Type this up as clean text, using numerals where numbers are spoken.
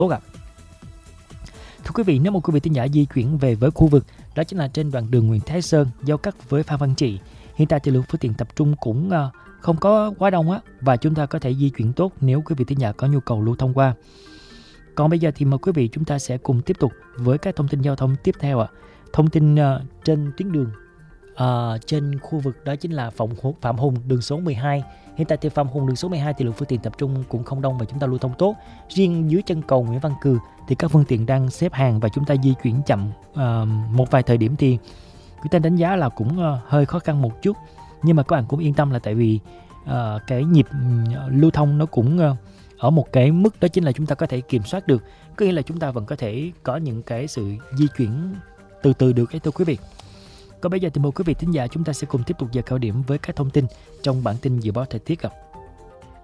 tốt ạ. Thưa quý vị, nếu một quý vị thính giả di chuyển về với khu vực đó chính là trên đoạn đường Nguyễn Thái Sơn giao cắt với Phan Văn Trị, hiện tại thì lượng phương tiện tập trung cũng không có quá đông á, và chúng ta có thể di chuyển tốt nếu quý vị thính giả có nhu cầu lưu thông qua. Còn bây giờ thì mời quý vị chúng ta sẽ cùng tiếp tục với các thông tin giao thông tiếp theo ạ. Thông tin trên tuyến đường trên khu vực đó chính là Phạm Hùng đường số 12. Hiện tại thì Phạm Hùng đường số 12 thì lượng phương tiện tập trung cũng không đông và chúng ta lưu thông tốt. Riêng dưới chân cầu Nguyễn Văn Cừ thì các phương tiện đang xếp hàng và chúng ta di chuyển chậm một vài thời điểm thì chúng ta đánh giá là cũng hơi khó khăn một chút. Nhưng mà các bạn cũng yên tâm là tại vì cái nhịp lưu thông nó cũng ở một cái mức đó chính là chúng ta có thể kiểm soát được. Có nghĩa là chúng ta vẫn có thể có những cái sự di chuyển từ từ được thưa quý vị. Còn bây giờ thì mời quý vị thính giả chúng ta sẽ cùng tiếp tục giờ cao điểm với các thông tin trong bản tin dự báo thời tiết ạ.